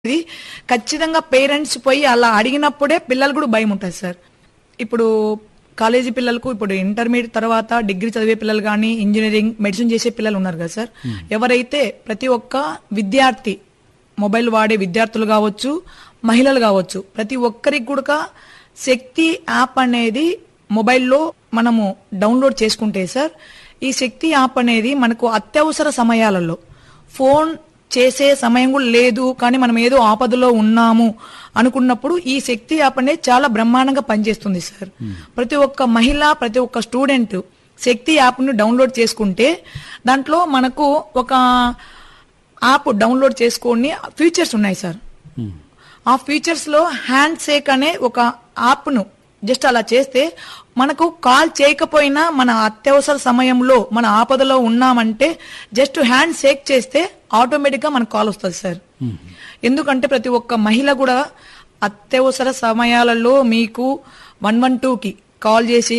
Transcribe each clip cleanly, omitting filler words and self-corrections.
ఇది ఖచ్చితంగా పేరెంట్స్ పోయి అలా అడిగినప్పుడే పిల్లలు కూడా భయం ఉంటుంది సార్. ఇప్పుడు కాలేజీ పిల్లలకు ఇప్పుడు ఇంటర్మీడియట్ తర్వాత డిగ్రీ చదివే పిల్లలు కానీ ఇంజనీరింగ్ మెడిసిన్ చేసే పిల్లలు ఉన్నారు కదా సార్. ఎవరైతే ప్రతి ఒక్క విద్యార్థి మొబైల్ వాడే విద్యార్థులు కావచ్చు, మహిళలు కావచ్చు, ప్రతి ఒక్కరికి కూడా శక్తి యాప్ అనేది మొబైల్లో మనము డౌన్లోడ్ చేసుకుంటే సార్, ఈ శక్తి యాప్ అనేది మనకు అత్యవసర సమయాలలో ఫోన్ చేసే సమయం కూడా లేదు కానీ మనం ఏదో ఆపదలో ఉన్నాము అనుకున్నప్పుడు ఈ శక్తి యాప్ అనేది చాలా బ్రహ్మాండంగా పనిచేస్తుంది సార్. ప్రతి ఒక్క మహిళ, ప్రతి ఒక్క స్టూడెంట్ శక్తి యాప్ను డౌన్లోడ్ చేసుకుంటే దాంట్లో మనకు ఒక యాప్ డౌన్లోడ్ చేసుకొని ఫీచర్స్ ఉన్నాయి సార్. ఆ ఫీచర్స్ లో హ్యాండ్ షేక్ అనే ఒక యాప్ను జస్ట్ అలా చేస్తే మనకు కాల్ చేయకపోయినా మన అత్యవసర సమయంలో మన ఆపదలో ఉన్నామంటే జస్ట్ హ్యాండ్ షేక్ చేస్తే ఆటోమేటిక్ గా మనకు కాల్ వస్తుంది సార్. ఎందుకంటే ప్రతి ఒక్క మహిళ కూడా అత్యవసర సమయాలలో మీకు 112కి కాల్ చేసి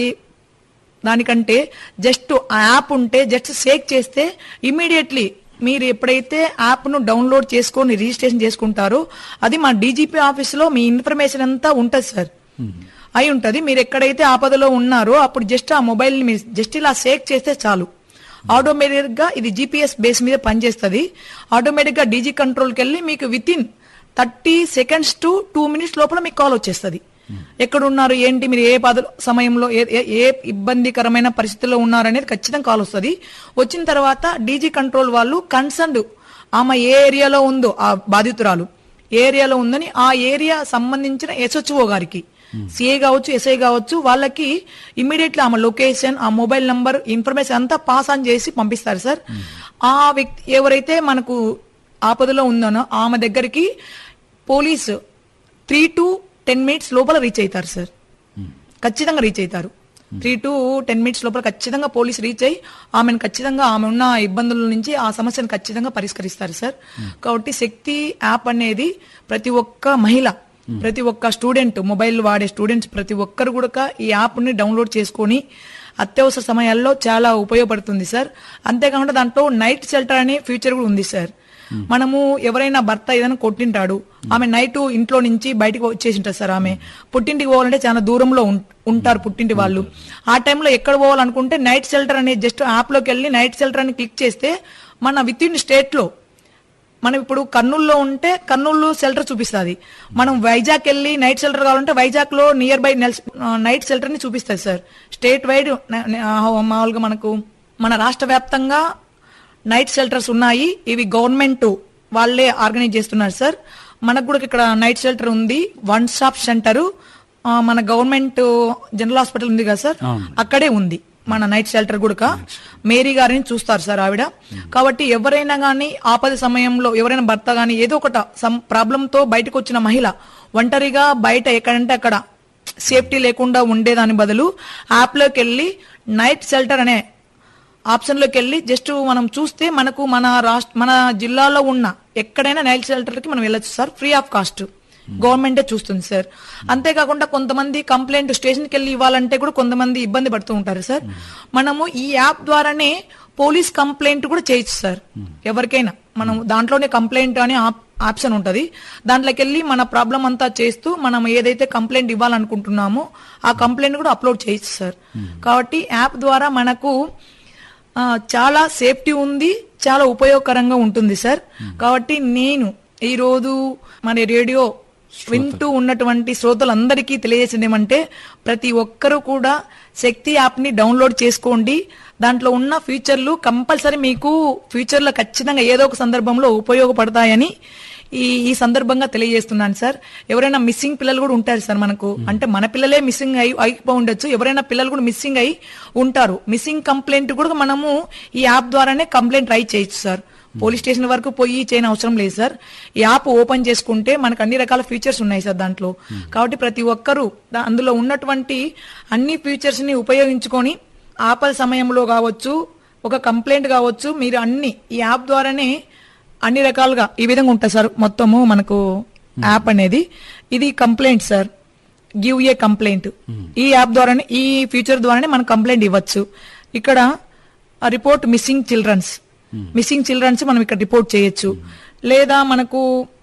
దానికంటే జస్ట్ ఆ యాప్ ఉంటే జస్ట్ షేక్ చేస్తే ఇమీడియట్లీ మీరు ఎప్పుడైతే యాప్ ను డౌన్లోడ్ చేసుకొని రిజిస్ట్రేషన్ చేసుకుంటారో అది మా డీజీపీ ఆఫీస్ లో మీ ఇన్ఫర్మేషన్ అంతా ఉంటుంది సార్. అయి ఉంటది. మీరు ఎక్కడైతే ఆపదలో ఉన్నారో అప్పుడు జస్ట్ ఆ మొబైల్ ని జస్ట్ ఇలా షేక్ చేస్తే చాలు, ఆటోమేటిక్ గా ఇది జీపీఎస్ బేస్ మీద పనిచేస్తుంది. ఆటోమేటిక్ గా డీజీ కంట్రోల్కి వెళ్ళి మీకు with in 30 seconds to 2 minutes లోపల మీకు కాల్ వచ్చేస్తుంది. ఎక్కడున్నారు ఏంటి, మీరు ఏ సమయంలో ఏ ఇబ్బందికరమైన పరిస్థితుల్లో ఉన్నారనేది ఖచ్చితంగా కాల్ వస్తుంది. వచ్చిన తర్వాత డీజీ కంట్రోల్ వాళ్ళు కన్సర్న్డ్ ఆమె ఏ ఏరియాలో ఉందో ఆ బాధితురాలు ఏ ఏరియాలో ఉందని ఆ ఏరియా సంబంధించిన ఎస్హెచ్ఓ గారికి, సిఏ కావచ్చు, ఎస్ఐ కావచ్చు, వాళ్ళకి ఇమ్మీడియట్లీ ఆమె లొకేషన్, ఆ మొబైల్ నంబర్ ఇన్ఫర్మేషన్ అంతా పాస్ ఆన్ చేసి పంపిస్తారు సార్. ఆ వ్యక్తి ఎవరైతే మనకు ఆపదలో ఉందనో ఆమె దగ్గరికి పోలీసు 3 to 10 minutes లోపల రీచ్ అవుతారు సార్. ఖచ్చితంగా రీచ్ అవుతారు. 3 to 10 minutes లోపల ఖచ్చితంగా పోలీసు రీచ్ అయ్యి ఆమెను ఖచ్చితంగా ఆమె ఉన్న ఇబ్బందుల నుంచి ఆ సమస్యను ఖచ్చితంగా పరిష్కరిస్తారు సార్. కాబట్టి శక్తి యాప్ అనేది ప్రతి ఒక్క మహిళ, ప్రతి ఒక్క స్టూడెంట్, మొబైల్ వాడే స్టూడెంట్స్ ప్రతి ఒక్కరు కూడా ఈ యాప్ ని డౌన్లోడ్ చేసుకొని అత్యవసర సమయాల్లో చాలా ఉపయోగపడుతుంది సార్. అంతేకాకుండా దాంట్లో నైట్ షెల్టర్ అనే ఫీచర్ కూడా ఉంది సార్. మనము ఎవరైనా భర్త ఏదైనా కొట్టింటాడు, ఆమె నైట్ ఇంట్లో నుంచి బయటకు వచ్చేసింటారు సార్. ఆమె పుట్టింటికి పోవాలంటే చాలా దూరంలో ఉంటారు పుట్టింటి వాళ్ళు. ఆ టైంలో ఎక్కడ పోవాలనుకుంటే నైట్ షెల్టర్ అనే జస్ట్ యాప్ లోకి వెళ్ళి నైట్ షెల్టర్ అని క్లిక్ చేస్తే మన విత్ ఇన్ స్టేట్ లో, మనం ఇప్పుడు కర్నూలులో ఉంటే కర్నూలు షెల్టర్ చూపిస్తుంది. మనం వైజాగ్ వెళ్ళి నైట్ షెల్టర్ కావాలంటే వైజాగ్ లో నియర్ బై నైట్ షెల్టర్ ని చూపిస్తుంది సార్. స్టేట్ వైడ్ మామూలుగా మనకు మన రాష్ట్ర వ్యాప్తంగా నైట్ షెల్టర్స్ ఉన్నాయి. ఇవి గవర్నమెంట్ వాళ్ళే ఆర్గనైజ్ చేస్తున్నారు సార్. మనకు కూడా ఇక్కడ నైట్ షెల్టర్ ఉంది, వన్ స్టాప్ సెంటర్ మన గవర్నమెంట్ జనరల్ హాస్పిటల్ ఉంది కదా సార్, అక్కడే ఉంది మన నైట్ షెల్టర్ కూడా. మేరీ గారిని చూస్తారు సార్ ఆవిడ. కాబట్టి ఎవరైనా గానీ ఆపద సమయంలో ఎవరైనా భర్త గానీ ఏదో ఒక ప్రాబ్లం తో బయటకు వచ్చిన మహిళ ఒంటరిగా బయట ఎక్కడంటే అక్కడ సేఫ్టీ లేకుండా ఉండేదాని బదులు యాప్ లోకి వెళ్ళి నైట్ షెల్టర్ అనే ఆప్షన్ లోకి వెళ్ళి జస్ట్ మనం చూస్తే మనకు మన జిల్లాలో ఉన్న ఎక్కడైనా నైట్ షెల్టర్ కి మనం వెళ్ళొచ్చు సార్. ఫ్రీ ఆఫ్ కాస్ట్ గవర్నమెంటే చూస్తుంది సార్. అంతేకాకుండా కొంతమంది కంప్లైంట్ స్టేషన్ కి వెళ్ళి ఇవ్వాలంటే కూడా కొంతమంది ఇబ్బంది పడుతూ ఉంటారు సార్. మనము ఈ యాప్ ద్వారానే పోలీస్ కంప్లైంట్ కూడా చేయొచ్చు సార్. ఎవరికైనా మనం దాంట్లోనే కంప్లైంట్ అనే ఆప్షన్ ఉంటది. దాంట్లోకి వెళ్ళి మన ప్రాబ్లం అంతా చేస్తూ మనం ఏదైతే కంప్లైంట్ ఇవ్వాలనుకుంటున్నామో ఆ కంప్లైంట్ కూడా అప్లోడ్ చేయొచ్చు సార్. కాబట్టి యాప్ ద్వారా మనకు చాలా సేఫ్టీ ఉంది, చాలా ఉపయోగకరంగా ఉంటుంది సార్. కాబట్టి నేను ఈ రోజు మన రేడియో వింటూ ఉన్నటువంటి శ్రోతలందరికీ తెలియజేసింది ఏమంటే ప్రతి ఒక్కరూ కూడా శక్తి యాప్ ని డౌన్లోడ్ చేసుకోండి. దాంట్లో ఉన్న ఫీచర్లు కంపల్సరీ మీకు ఫ్యూచర్ లో ఖచ్చితంగా ఏదో ఒక సందర్భంలో ఉపయోగపడతాయని ఈ సందర్భంగా తెలియజేస్తున్నాను సార్. ఎవరైనా మిస్సింగ్ పిల్లలు కూడా ఉంటారు సార్ మనకు, అంటే మన పిల్లలే మిస్సింగ్ అయిపో ఉండొచ్చు, ఎవరైనా పిల్లలు కూడా మిస్సింగ్ అయి ఉంటారు. మిస్సింగ్ కంప్లైంట్ కూడా మనము ఈ యాప్ ద్వారానే కంప్లైంట్ రైజ్ చేయొచ్చు సార్. పోలీస్ స్టేషన్ వరకు పోయి చేయని అవసరం లేదు సార్. ఈ యాప్ ఓపెన్ చేసుకుంటే మనకు అన్ని రకాల ఫీచర్స్ ఉన్నాయి సార్ దాంట్లో. కాబట్టి ప్రతి ఒక్కరూ అందులో ఉన్నటువంటి అన్ని ఫీచర్స్ ని ఉపయోగించుకొని ఆపద సమయంలో కావచ్చు, ఒక కంప్లైంట్ కావచ్చు, మీరు అన్ని ఈ యాప్ ద్వారానే అన్ని రకాలుగా ఈ విధంగా ఉంటుంది సార్. మొత్తము మనకు యాప్ అనేది ఇది complaint sir, give a complaint. ఈ యాప్ ద్వారానే, ఈ ఫీచర్ ద్వారానే మనం కంప్లైంట్ ఇవ్వచ్చు. ఇక్కడ రిపోర్ట్ మిస్సింగ్ చిల్డ్రన్స్ మనం ఇక్కడ రిపోర్ట్ చేయొచ్చు. లేదా మనకు